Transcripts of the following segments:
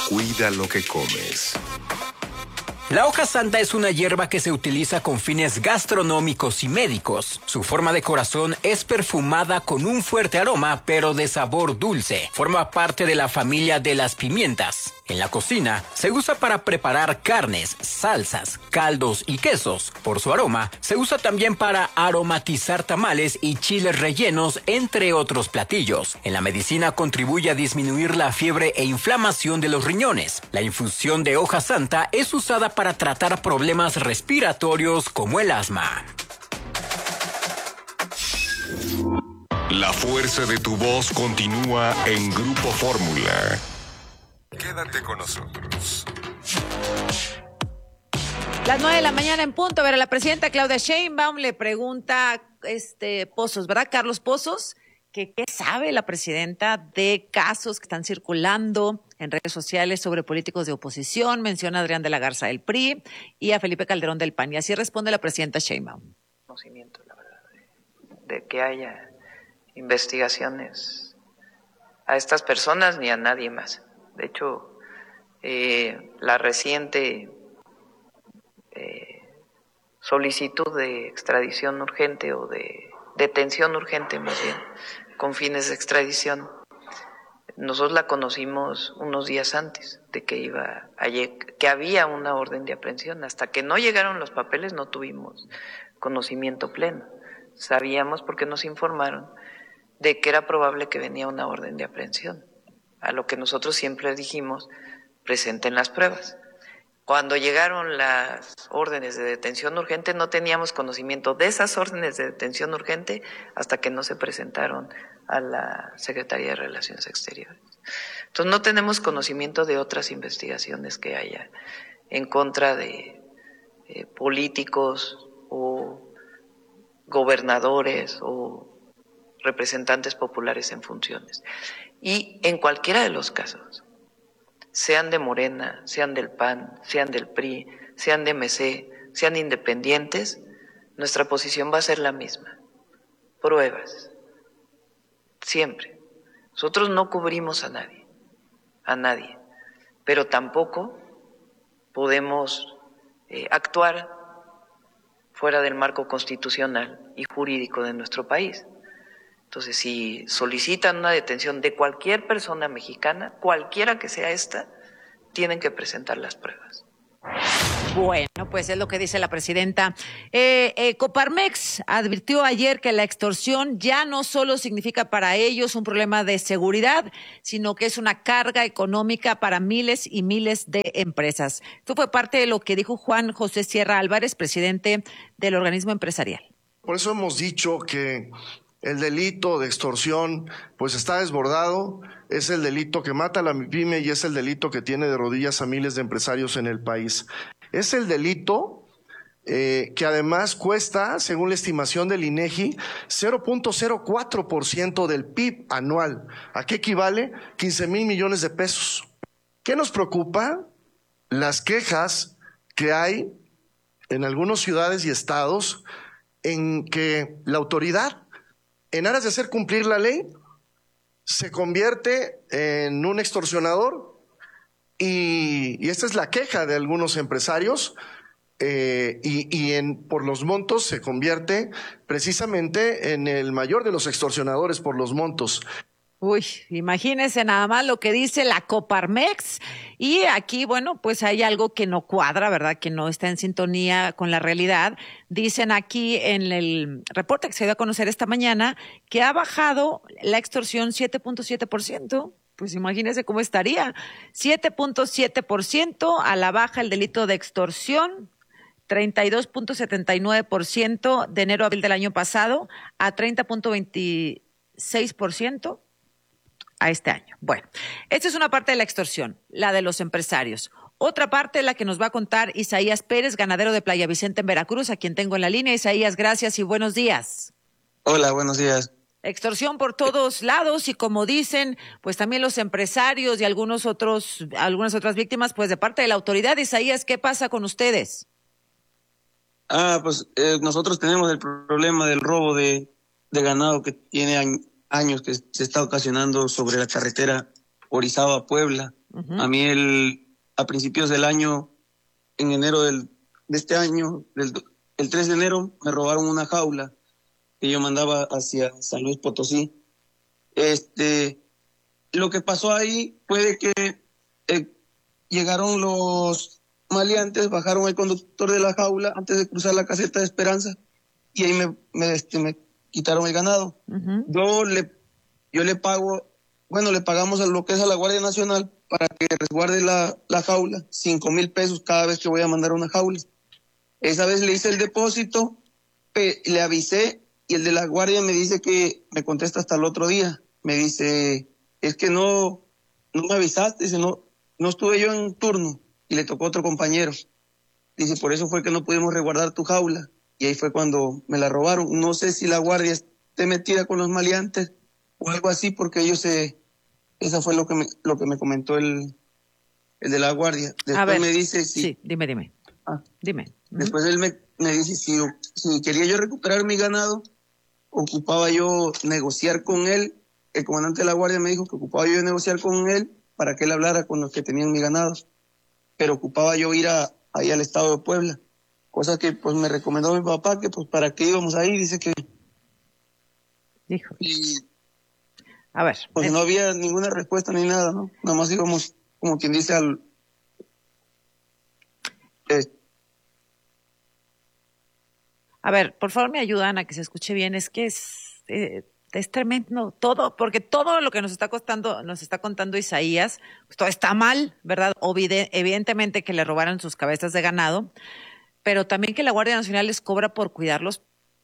Cuida lo que comes. La hoja santa es una hierba que se utiliza con fines gastronómicos y médicos. Su forma de corazón es perfumada con un fuerte aroma, pero de sabor dulce. Forma parte de la familia de las pimientas. En la cocina, se usa para preparar carnes, salsas, caldos y quesos. Por su aroma, se usa también para aromatizar tamales y chiles rellenos, entre otros platillos. En la medicina contribuye a disminuir la fiebre e inflamación de los riñones. La infusión de hoja santa es usada para tratar problemas respiratorios como el asma. La fuerza de tu voz continúa en Grupo Fórmula. Quédate con nosotros. Las 9 de la mañana en punto. A ver, a la presidenta Claudia Sheinbaum le pregunta Pozos, ¿verdad? Carlos Pozos, que qué sabe la presidenta de casos que están circulando en redes sociales sobre políticos de oposición. Menciona a Adrián de la Garza del PRI y a Felipe Calderón del PAN. Y así responde la presidenta Sheinbaum. Conocimiento, la verdad, de que haya investigaciones a estas personas ni a nadie más. De hecho, la reciente solicitud de extradición urgente o de detención urgente, más bien, con fines de extradición, nosotros la conocimos unos días antes de que había una orden de aprehensión. Hasta que no llegaron los papeles no tuvimos conocimiento pleno. Sabíamos, porque nos informaron, de que era probable que venía una orden de aprehensión. A lo que nosotros siempre dijimos, presenten las pruebas. Cuando llegaron las órdenes de detención urgente, no teníamos conocimiento de esas órdenes de detención urgente hasta que no se presentaron a la Secretaría de Relaciones Exteriores. Entonces no tenemos conocimiento de otras investigaciones que haya en contra de políticos o gobernadores o representantes populares en funciones. Y en cualquiera de los casos, sean de Morena, sean del PAN, sean del PRI, sean de MC, sean independientes, nuestra posición va a ser la misma. Pruebas. Siempre. Nosotros no cubrimos a nadie, pero tampoco podemos actuar fuera del marco constitucional y jurídico de nuestro país. Entonces, si solicitan una detención de cualquier persona mexicana, cualquiera que sea esta, tienen que presentar las pruebas. Bueno, pues es lo que dice la presidenta. Coparmex advirtió ayer que la extorsión ya no solo significa para ellos un problema de seguridad, sino que es una carga económica para miles y miles de empresas. Esto fue parte de lo que dijo Juan José Sierra Álvarez, presidente del organismo empresarial. Por eso hemos dicho que el delito de extorsión pues está desbordado, es el delito que mata a la pyme y es el delito que tiene de rodillas a miles de empresarios en el país. Es el delito que además cuesta, según la estimación del INEGI, 0.04% del PIB anual. ¿A qué equivale? 15,000 millones de pesos. ¿Qué nos preocupa? Las quejas que hay en algunas ciudades y estados en que la autoridad, en aras de hacer cumplir la ley, se convierte en un extorsionador y esta es la queja de algunos empresarios por los montos se convierte precisamente en el mayor de los extorsionadores por los montos. Uy, imagínense nada más lo que dice la Coparmex. Y aquí, bueno, pues hay algo que no cuadra, ¿verdad? Que no está en sintonía con la realidad. Dicen aquí en el reporte que se dio a conocer esta mañana que ha bajado la extorsión 7.7%. Pues imagínense cómo estaría. 7.7% a la baja el delito de extorsión. 32.79% de enero a abril del año pasado a 30.26% a este año. Bueno, esta es una parte de la extorsión, la de los empresarios. Otra parte, la que nos va a contar Isaías Pérez, ganadero de Playa Vicente en Veracruz, a quien tengo en la línea. Isaías, gracias y buenos días. Hola, buenos días. Extorsión por todos lados y como dicen, pues también los empresarios y algunas otras víctimas, pues de parte de la autoridad. Isaías, ¿qué pasa con ustedes? Nosotros tenemos el problema del robo de ganado que tiene años que se está ocasionando sobre la carretera Orizaba-Puebla. A mí a principios del año, en enero de este año, el 3 de enero, me robaron una jaula que yo mandaba hacia San Luis Potosí. Lo que pasó ahí fue de que llegaron los maleantes, bajaron el conductor de la jaula antes de cruzar la caseta de Esperanza y ahí me quitaron el ganado. Yo le pago, le pagamos a lo que es a la Guardia Nacional para que resguarde la jaula, 5,000 pesos cada vez que voy a mandar una jaula. Esa vez le hice el depósito, le avisé y el de la guardia me dice que me contesta hasta el otro día. Me dice, es que no me avisaste, dice, no estuve yo en turno y le tocó a otro compañero. Dice, por eso fue que no pudimos resguardar tu jaula. Y ahí fue cuando me la robaron. No sé si la guardia esté metida con los maleantes o algo así, porque esa fue lo que me comentó el de la guardia. Después me dice, sí, dime. Dime. Después él me dice si quería yo recuperar mi ganado, ocupaba yo negociar con él. El comandante de la guardia me dijo que ocupaba yo negociar con él para que él hablara con los que tenían mi ganado, pero ocupaba yo ir ahí al estado de Puebla, cosa que pues me recomendó mi papá, que pues para qué íbamos ahí, dice que... Hijo. Y, a ver. Pues no había ninguna respuesta ni nada, ¿no? Nada más íbamos, como quien dice, A ver, por favor me ayudan a que se escuche bien, es que es tremendo todo, porque todo lo que nos está contando Isaías, pues todo está mal, ¿verdad? Evidentemente que le robaron sus cabezas de ganado, pero también que la Guardia Nacional les cobra por cuidarlos,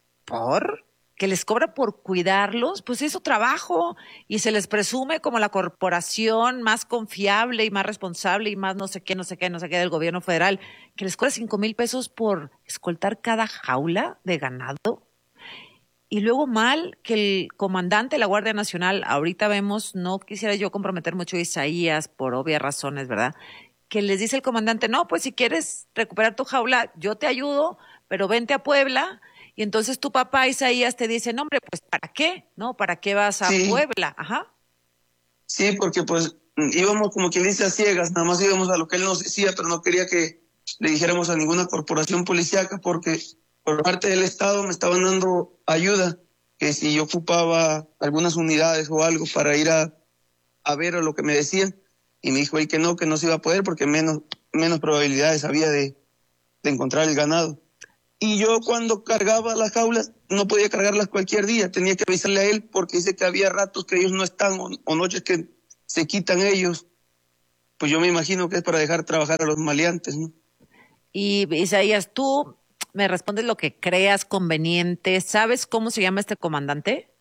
pues es su trabajo y se les presume como la corporación más confiable y más responsable y más no sé qué del gobierno federal, que les cobra 5,000 pesos por escoltar cada jaula de ganado. Y luego mal que el comandante de la Guardia Nacional, ahorita vemos, no quisiera yo comprometer mucho a Isaías por obvias razones, ¿verdad? Que les dice el comandante, no, pues si quieres recuperar tu jaula, yo te ayudo, pero vente a Puebla. Y entonces tu papá Isaías te dice, no hombre, pues ¿para qué? ¿No? ¿Para qué vas a Puebla? Ajá. Sí, porque pues íbamos como quien dice a ciegas, nada más íbamos a lo que él nos decía, pero no quería que le dijéramos a ninguna corporación policíaca porque por parte del Estado me estaban dando ayuda, que si yo ocupaba algunas unidades o algo para ir a ver lo que me decían, y me dijo él que no se iba a poder porque menos probabilidades había de encontrar el ganado. Y yo cuando cargaba las jaulas no podía cargarlas cualquier día, tenía que avisarle a él porque dice que había ratos que ellos no están o noches que se quitan ellos. Pues yo me imagino que es para dejar trabajar a los maleantes, ¿no? Y Isaías, tú me respondes lo que creas conveniente. ¿Sabes cómo se llama este comandante?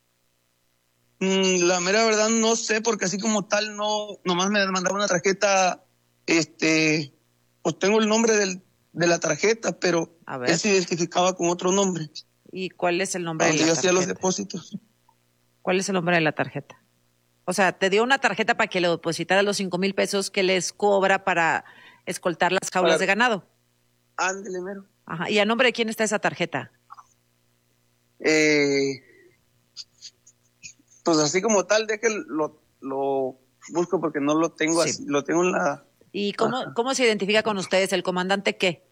La mera verdad no sé, porque así como tal nomás me mandaba una tarjeta, pues tengo el nombre de la tarjeta, pero él se identificaba con otro nombre. ¿Y cuál es el nombre de la tarjeta? Yo hacía los depósitos. ¿Cuál es el nombre de la tarjeta? O sea, te dio una tarjeta para que le depositara los 5,000 pesos que les cobra para escoltar las jaulas de ganado. Ándele, mero. Ajá. ¿Y a nombre de quién está esa tarjeta? Pues así como tal, de que lo busco porque no lo tengo así, lo tengo en la... ¿Y cómo se identifica con ustedes? ¿El comandante qué?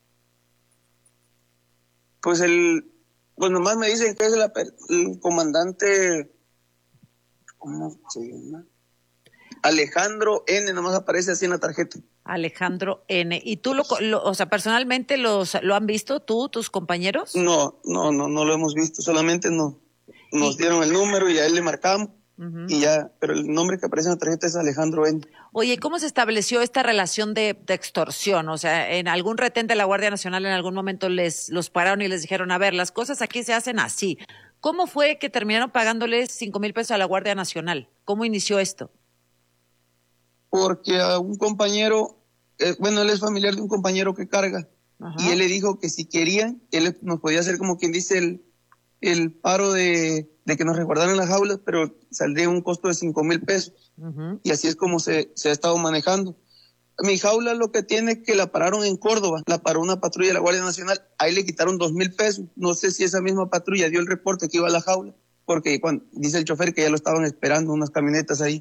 Pues nomás me dicen que es el comandante, ¿cómo se llama? Alejandro N, nomás aparece así en la tarjeta. Alejandro N. ¿Y tú o sea, personalmente lo han visto tú, tus compañeros? No lo hemos visto, solamente nos dieron el número y a él le marcamos. Y ya, pero el nombre que aparece en la tarjeta es Alejandro N. Oye, ¿cómo se estableció esta relación de extorsión? O sea, en algún retén de la Guardia Nacional en algún momento los pararon y les dijeron, a ver, las cosas aquí se hacen así. ¿Cómo fue que terminaron pagándoles 5,000 pesos a la Guardia Nacional? ¿Cómo inició esto? Porque a un compañero, él es familiar de un compañero que carga. Ajá. Y él le dijo que si querían, él nos podía hacer como quien dice el paro de que nos resguardaran las jaulas, pero saldría un costo de 5,000 pesos. Uh-huh. Y así es como se ha estado manejando. Mi jaula lo que tiene es que la pararon en Córdoba, la paró una patrulla de la Guardia Nacional, ahí le quitaron 2,000 pesos. No sé si esa misma patrulla dio el reporte que iba a la jaula, porque dice el chofer que ya lo estaban esperando unas camionetas ahí.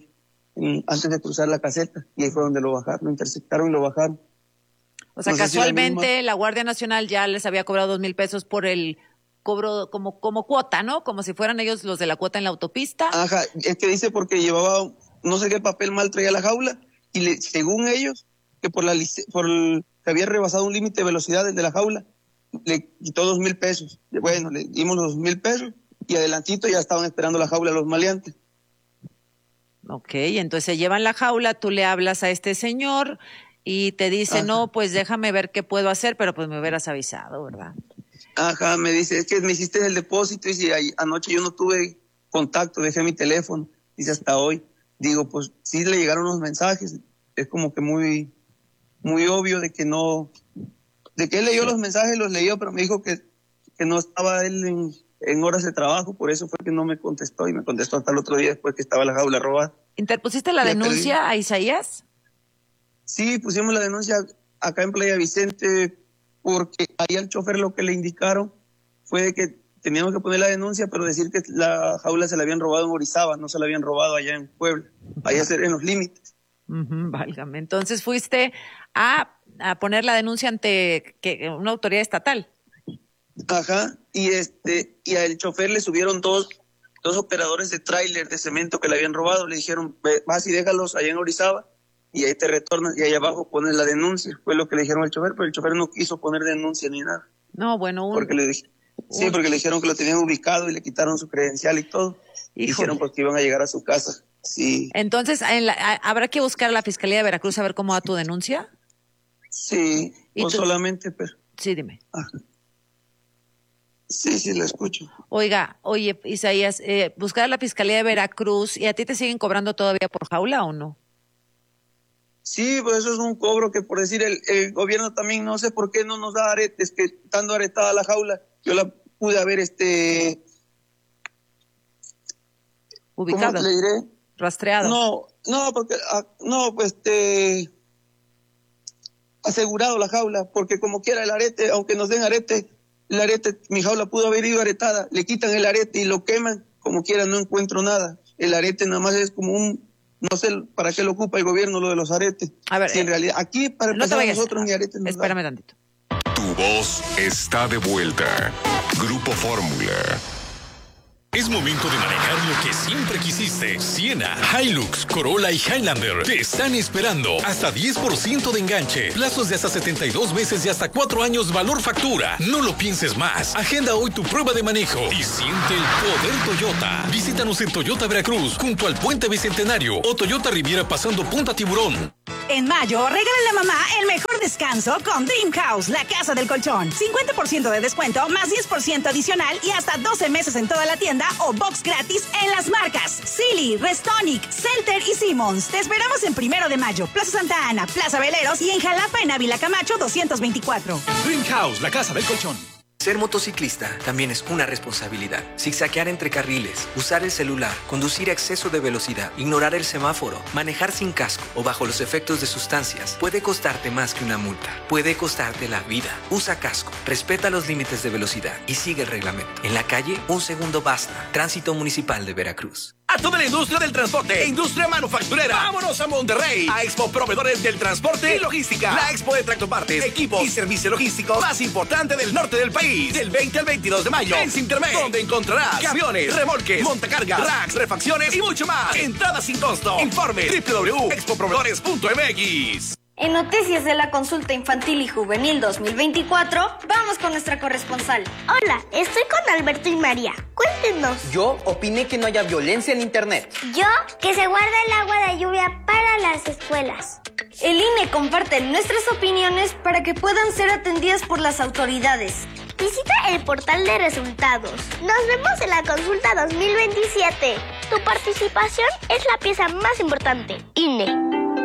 antes de cruzar la caseta, y ahí fue donde lo bajaron, lo interceptaron y lo bajaron. O sea, casualmente la Guardia Nacional ya les había cobrado 2,000 pesos por el cobro como cuota, ¿no? Como si fueran ellos los de la cuota en la autopista. Ajá, es que dice porque llevaba no sé qué papel mal traía la jaula, y según ellos, que que había rebasado un límite de velocidad desde la jaula, le quitó 2,000 pesos. Bueno, le dimos los 2,000 pesos y adelantito ya estaban esperando la jaula los maleantes. Ok, entonces se llevan la jaula, tú le hablas a este señor y te dice, ajá, no, pues déjame ver qué puedo hacer, pero pues me hubieras avisado, ¿verdad? Ajá, me dice, es que me hiciste el depósito y si anoche yo no tuve contacto, dejé mi teléfono, dice hasta hoy. Digo, pues sí le llegaron los mensajes, es como que muy, muy obvio de que él leyó los mensajes, los leyó, pero me dijo que no estaba él en horas de trabajo, por eso fue que no me contestó, y me contestó hasta el otro día después que estaba la jaula robada. ¿Interpusiste la denuncia a Isaías? Sí, pusimos la denuncia acá en Playa Vicente, porque ahí al chofer lo que le indicaron fue de que teníamos que poner la denuncia, pero decir que la jaula se la habían robado en Orizaba, no se la habían robado allá en Puebla, allá en los límites. Válgame, entonces fuiste a poner la denuncia ante una autoridad estatal. Ajá, y al chofer le subieron dos operadores de tráiler de cemento que le habían robado, le dijeron, vas y déjalos allá en Orizaba, y ahí te retornas, y ahí abajo pones la denuncia, fue lo que le dijeron al chofer, pero el chofer no quiso poner denuncia ni nada. No, bueno, porque le dijeron que lo tenían ubicado y le quitaron su credencial y todo. Dijeron porque iban a llegar a su casa. Sí. Entonces, ¿habrá que buscar a la Fiscalía de Veracruz a ver cómo va tu denuncia? Sí, o solamente, pero... Sí, dime. Ajá. Sí, la escucho. Oye, Isaías, buscar a la Fiscalía de Veracruz, ¿y a ti te siguen cobrando todavía por jaula o no? Sí, pues eso es un cobro que, por decir, el gobierno también no sé por qué no nos da aretes, que estando aretada la jaula, yo la pude haber, ubicado. ¿Cómo le diré? Rastreado. No, porque, asegurado la jaula, porque como quiera el arete, aunque nos den arete, mi jaula pudo haber ido aretada, le quitan el arete y lo queman, como quiera no encuentro nada. El arete nada más es como no sé para qué lo ocupa el gobierno lo de los aretes. A ver, si en realidad, aquí para empezar nosotros ni aretes nos espérame tantito. Tu voz está de vuelta. Grupo Fórmula. Es momento de manejar lo que siempre quisiste. Siena, Hilux, Corolla y Highlander te están esperando. Hasta 10% de enganche. Plazos de hasta 72 meses y hasta 4 años valor factura. No lo pienses más. Agenda hoy tu prueba de manejo y siente el poder Toyota. Visítanos en Toyota Veracruz, junto al Puente Bicentenario, o Toyota Riviera pasando Punta Tiburón. En mayo, regálale a mamá el mejor descanso con Dream House, la casa del colchón. 50% de descuento, más 10% adicional y hasta 12 meses en toda la tienda o box gratis en las marcas Silly, Restonic, Celter y Simmons. Te esperamos en 1 de mayo, Plaza Santa Ana, Plaza Veleros y en Jalapa, en Ávila Camacho 224. Dream House, la casa del colchón. Ser motociclista también es una responsabilidad. Zigzaguear entre carriles, usar el celular, conducir a exceso de velocidad, ignorar el semáforo, manejar sin casco o bajo los efectos de sustancias puede costarte más que una multa. Puede costarte la vida. Usa casco, respeta los límites de velocidad y sigue el reglamento. En la calle, un segundo basta. Tránsito Municipal de Veracruz. A toda la industria del transporte e industria manufacturera. Vámonos a Monterrey, a Expo Proveedores del Transporte y Logística. La expo de tractopartes, equipos y servicio logístico más importante del norte del país. Del 20 al 22 de mayo en Cintermex, donde encontrarás camiones, remolques, montacargas, racks, refacciones y mucho más. Entrada sin costo. Informe www.expoproveedores.mx. En Noticias de la Consulta Infantil y Juvenil 2024, vamos con nuestra corresponsal. Hola, estoy con Alberto y María. Cuéntenos. Yo opiné que no haya violencia en internet. Yo, que se guarda el agua de lluvia para las escuelas. El INE comparte nuestras opiniones para que puedan ser atendidas por las autoridades. Visita el portal de resultados. Nos vemos en la consulta 2027. Tu participación es la pieza más importante. INE.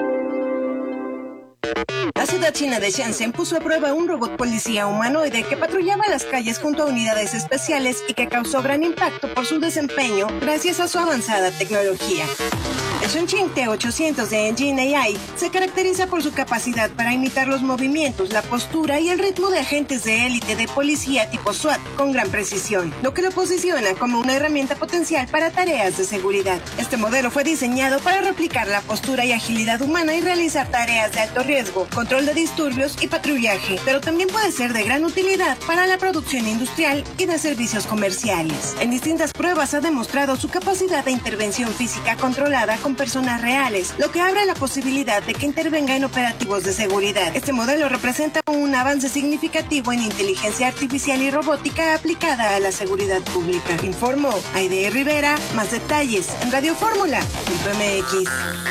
La ciudad china de Shenzhen puso a prueba un robot policía humanoide que patrullaba las calles junto a unidades especiales y que causó gran impacto por su desempeño gracias a su avanzada tecnología. El Shenzhen T800 de Engine AI se caracteriza por su capacidad para imitar los movimientos, la postura y el ritmo de agentes de élite de policía tipo SWAT con gran precisión, lo que lo posiciona como una herramienta potencial para tareas de seguridad. Este modelo fue diseñado para replicar la postura y agilidad humana y realizar tareas de alto riesgo, control de disturbios y patrullaje, pero también puede ser de gran utilidad para la producción industrial y de servicios comerciales. En distintas pruebas ha demostrado su capacidad de intervención física controlada con personas reales, lo que abre la posibilidad de que intervenga en operativos de seguridad. Este modelo representa un avance significativo en inteligencia artificial y robótica aplicada a la seguridad pública. Informó Aide Rivera. Más detalles en Radio Fórmula.mx.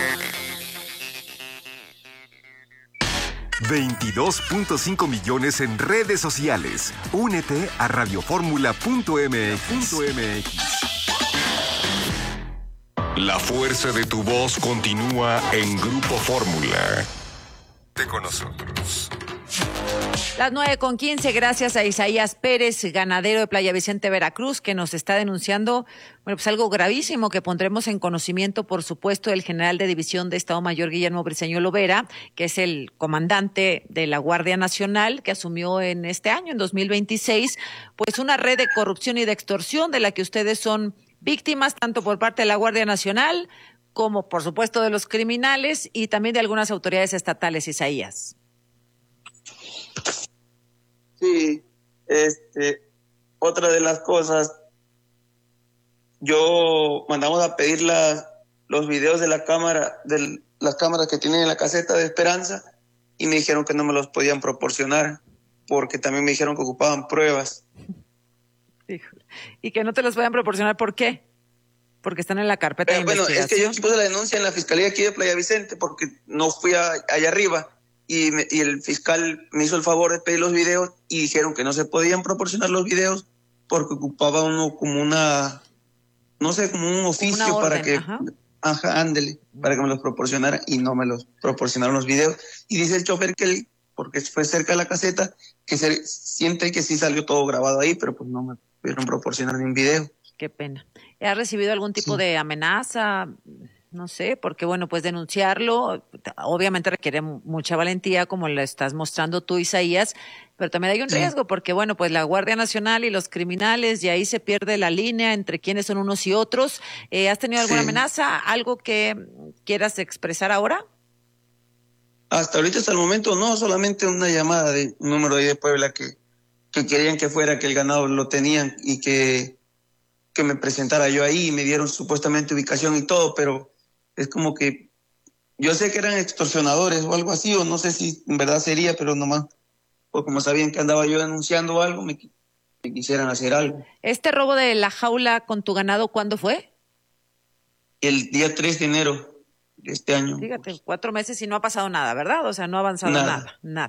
22.5 millones en redes sociales. Únete a radioformula.mx. La fuerza de tu voz continúa en Grupo Fórmula. Con nosotros. Las 9:15, gracias a Isaías Pérez, ganadero de Playa Vicente, Veracruz, que nos está denunciando, pues algo gravísimo que pondremos en conocimiento, por supuesto, del general de división de Estado Mayor Guillermo Briceño Lovera, que es el comandante de la Guardia Nacional, que asumió en este año, en 2026, pues una red de corrupción y de extorsión de la que ustedes son víctimas, tanto por parte de la Guardia Nacional como, por supuesto, de los criminales y también de algunas autoridades estatales, Isaías. Sí, otra de las cosas, yo mandamos a pedir los videos de la cámara, de las cámaras que tienen en la caseta de Esperanza, y me dijeron que no me los podían proporcionar, porque también me dijeron que ocupaban pruebas. Y que no te los puedan proporcionar, ¿por qué? Porque están en la carpeta de investigación. Bueno, es que yo puse la denuncia en la fiscalía aquí de Playa Vicente, porque no fui allá arriba. Y el fiscal me hizo el favor de pedir los videos y dijeron que no se podían proporcionar los videos porque ocupaba uno como como un oficio para que, para que me los proporcionara, y no me los proporcionaron los videos. Y dice el chofer que porque fue cerca de la caseta, que se siente que sí salió todo grabado ahí, pero pues no me pudieron proporcionar ni un video. Qué pena. ¿Has recibido algún tipo de amenaza? No sé, porque bueno, pues denunciarlo obviamente requiere mucha valentía, como lo estás mostrando tú, Isaías, pero también hay un riesgo, porque bueno, pues la Guardia Nacional y los criminales, y ahí se pierde la línea entre quiénes son unos y otros. ¿Has tenido alguna amenaza? ¿Algo que quieras expresar ahora? Hasta ahorita, hasta el momento, no, solamente una llamada de un número ahí de Puebla que querían que fuera, que el ganado lo tenían y que me presentara yo ahí, y me dieron supuestamente ubicación y todo, pero es como que yo sé que eran extorsionadores o algo así, o no sé si en verdad sería, pero nomás, pues como sabían que andaba yo denunciando algo, me quisieran hacer algo. ¿Este robo de la jaula con tu ganado cuándo fue? El día 3 de enero de este año. Fíjate, 4 meses y no ha pasado nada, ¿verdad? O sea, no ha avanzado nada.